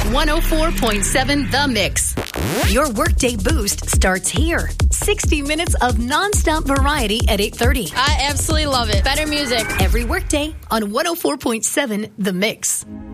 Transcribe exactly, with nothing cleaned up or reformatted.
one oh four point seven The Mix. Your workday boost starts here. sixty minutes of nonstop variety at eight thirty. I absolutely love it. Better music. Every workday on one oh four point seven The Mix.